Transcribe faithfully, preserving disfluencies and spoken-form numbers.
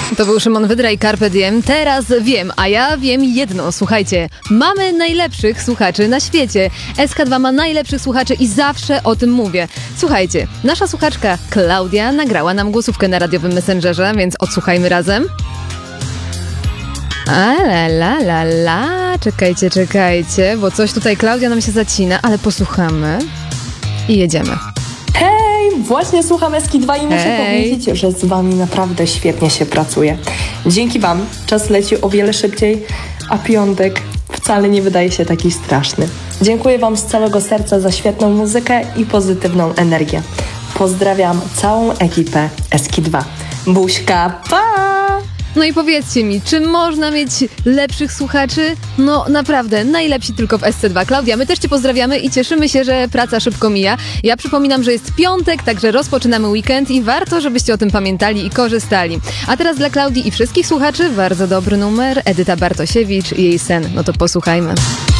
To był Szymon Wydra i Carpe Diem. Teraz wiem, a ja wiem jedno. Słuchajcie, mamy najlepszych słuchaczy na świecie. S K dwa ma najlepszych słuchaczy i zawsze o tym mówię. Słuchajcie, nasza słuchaczka Klaudia nagrała nam głosówkę na radiowym Messengerze, więc odsłuchajmy razem. A la la la la, czekajcie, czekajcie, bo coś tutaj Klaudia nam się zacina, ale posłuchamy i jedziemy. Hej, właśnie słucham S K dwa i muszę Hej. powiedzieć, że z wami naprawdę świetnie się pracuje. Dzięki wam czas leci o wiele szybciej, a piątek wcale nie wydaje się taki straszny. Dziękuję wam z całego serca za świetną muzykę i pozytywną energię. Pozdrawiam całą ekipę S K dwa. Buźka, pa! No i powiedzcie mi, czy można mieć lepszych słuchaczy? No naprawdę, najlepsi tylko w S C dwa. Klaudia, my też cię pozdrawiamy i cieszymy się, że praca szybko mija. Ja przypominam, że jest piątek, także rozpoczynamy weekend i warto, żebyście o tym pamiętali i korzystali. A teraz dla Klaudii i wszystkich słuchaczy bardzo dobry numer. Edyta Bartosiewicz i jej sen. No to posłuchajmy.